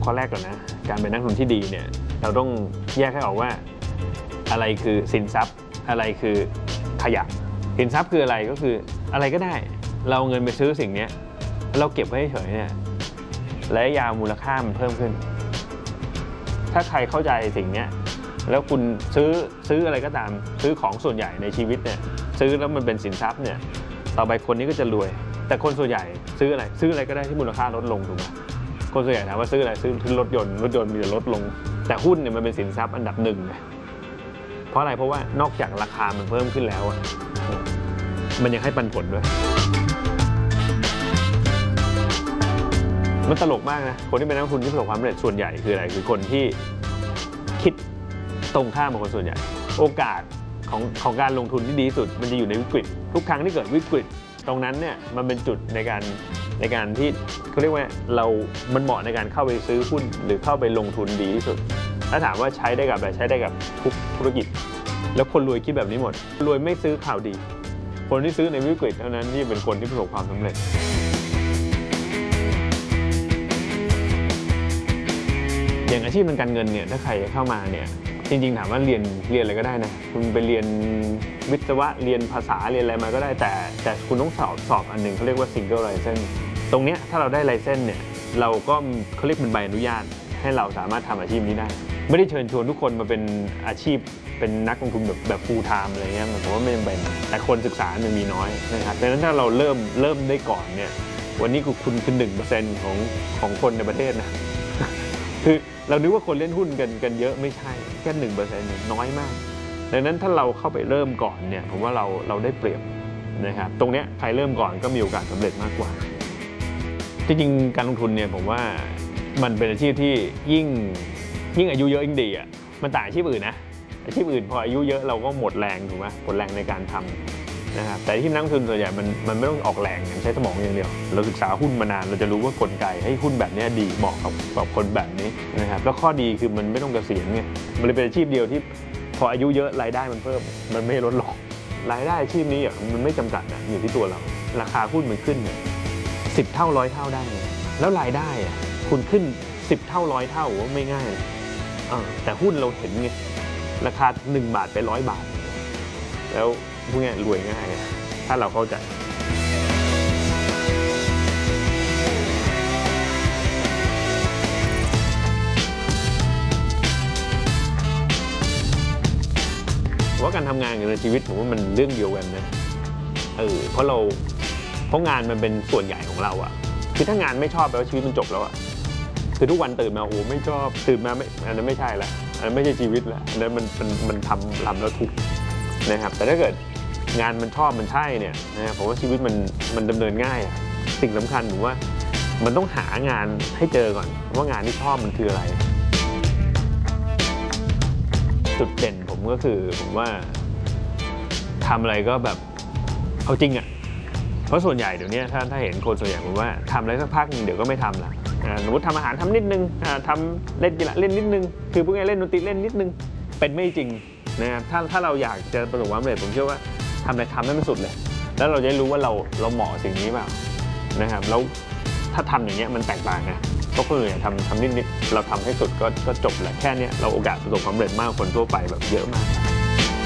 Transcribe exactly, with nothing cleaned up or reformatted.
ข้อแรกก่อนนะการเป็นนักลงทุนที่ดีเนี่ยเราต้องแยกให้ออกว่าอะไรคือสินทรัพย์อะไรคือขยะสินทรัพย์คืออะไรก็คืออะไรก็ได้เราเงินไปซื้อสิ่งนี้เราเก็บไว้เฉยเนี่ยระยะยาวมูลค่ามันเพิ่มขึ้นถ้าใครเข้าใจสิ่งนี้แล้วคุณซื้อซื้ออะไรก็ตามซื้อของส่วนใหญ่ในชีวิตเนี่ยซื้อแล้วมันเป็นสินทรัพย์เนี่ยต่อไปคนนี้ก็จะรวยแต่คนส่วนใหญ่ซื้ออะไรซื้ออะไรก็ได้ที่มูลค่าลดลงถูกไหมคนส่วนใหญ่ถามว่าซื้ออะไรซื้อรถยนต์รถยนต์มีแต่ลดลงแต่หุ้นเนี่ยมันเป็นสินทรัพย์อันดับหนึ่งนะเพราะอะไรเพราะว่านอกจากราคามันเพิ่มขึ้นแล้วอะมันยังให้ปันผลด้วยมันตลกมากนะคนที่เป็นนักลงทุนที่ประสบความสำเร็จส่วนใหญ่คืออะไรคือคนที่คิดตรงข้ามกับคนส่วนใหญ่โอกาสของของการลงทุนที่ดีที่สุดมันจะอยู่ในวิกฤตทุกครั้งที่เกิดวิกฤตตรงนั้นเนี่ยมันเป็นจุดในการในการที่เขาเรียกว่าเรามันเหมาะในการเข้าไปซื้อหุ้นหรือเข้าไปลงทุนดีที่สุดถ้าถามว่าใช้ได้กับอะไรใช้ได้กับทุกธุรกิจแล้วคนรวยคิดแบบนี้หมดรวยไม่ซื้อข่าวดีคนที่ซื้อในวิกฤตเท่านั้นที่เป็นคนที่ประสบความสำเร็จอย่างอาชีพทางการเงินเนี่ยถ้าใครเข้ามาเนี่ยจริงๆถามว่าเรียนเรียนอะไรก็ได้นะคุณไปเรียนวิศวะเรียนภาษาเรียนอะไรมาก็ได้แต่แต่คุณต้องสอบสอบอันหนึ่งเขาเรียกว่า single license ตรงเนี้ยถ้าเราได้ license เนี่ยเราก็เขาเรียกเป็นใบอนุญาตให้เราสามารถทำอาชีพนี้ได้ไม่ได้เชิญชวนทุกคนมาเป็นอาชีพเป็นนักลงทุนแบบแบบ full time อะไรเงี้ยผมว่าไม่จำเป็นแต่คนศึกษามันมีน้อยนะครับดังนั้นถ้าเราเริ่มเริ่มได้ก่อนเนี่ยวันนี้คุณคือหนึ่งเปอร์เซ็นต์ของของคนในประเทศนะคือเรานึกว่าคนเล่นหุ้นกันกันเยอะไม่ใช่แค่หนึ่งเปอร์เซ็นต์น้อยมากดังนั้นถ้าเราเข้าไปเริ่มก่อนเนี่ยผมว่าเราเราได้เปรียบนะครับตรงเนี้ยใครเริ่มก่อนก็มีโอกาสสำเร็จมากกว่าจริงๆการลงทุนเนี่ยผมว่ามันเป็นอาชีพที่ยิ่งยิ่งอายุเยอะยิ่งดีอ่ะมันต่างอาชีพอื่นนะอาชีพอื่นพออายุเยอะเราก็หมดแรงถูกไหมหมดแรงในการทำนะครับแต่ที่นักลงทุนส่วนใหญ่มันมันไม่ต้องออกแรงใช้สมองอย่างเดียวเราศึกษาหุ้นมานานเราจะรู้ว่ากลไกให้หุ้นแบบนี้ดีเหมาะกับกับคนแบบนี้นะครับแล้วข้อดีคือมันไม่ต้องเกษียณไงมันเลยเป็นอาชีพเดียวที่พออายุเยอะรายได้มันเพิ่มมันไม่ลดลงรายได้อาชีพนี้อ่ะมันไม่จำกัดนะอยู่ที่ตัวเราราคาหุ้นมันขึ้นเนี่ยสิบเท่าร้อยเท่าได้แล้วรายได้อ่ะคุณขึ้นสิบเท่าร้อยเท่าว่าไม่ง่ายเลยแต่หุ้นเราเห็นไงราคาหนึ่งบาทไปร้อยบาทแล้วพวกนี้รวยง่ายถ้าเราเข้าใจว่าการทำงานกับในชีวิตผมว่ามันเรื่องเดียวกันนะเออเพราะเราเพราะงานมันเป็นส่วนใหญ่ของเราอะคือถ้างานไม่ชอบแปลว่าชีวิตมันจบแล้วอะคือทุกวันตื่นมาโอ้ไม่ชอบตื่นมาไม่อันนั้นไม่ใช่ละอันนั้นไม่ใช่ชีวิตละอันนั้นมันมันมันทำทำแล้วทุกข์นะครับแต่ถ้าเกิดงานมันชอบมันใช่เนี่ยนะผมว่าชีวิตมันมันดำเนินง่ายอะสิ่งสำคัญผมว่ามันต้องหางานให้เจอก่อนว่างานที่ชอบมันคืออะไรจุดเด่นผมก็คือผมว่าทำอะไรก็แบบเอาจริงอะเพราะส่วนใหญ่เดี๋ยวนี้ถ้าถ้าเห็นคนส่วนใหญ่ผมว่าทำอะไรสักพักนึงเดี๋ยวก็ไม่ทำละสมมติทำอาหารทำนิดนึงทำเล่นกีฬาเล่นนิดนึงคือพวกนี้เล่นดนตรีเล่นนิดนึงเป็นไม่จริงนะครับถ้าถ้าเราอยากจะประสบความสำเร็จผมเชื่อว่าทำอะไรทำให้มันสุดเลยแล้วเราจะรู้ว่าเราเราเหมาะสิ่งนี้เปล่านะครับแล้วถ้าทำอย่างเงี้ยมันแตกต่างนะเพราะคนอื่นทำทำนิดนิดเราทำให้สุดก็ก็จบแหละแค่นี้เราโอกาสประสบความสำเร็จมากคนทั่วไปแบบเยอะมาก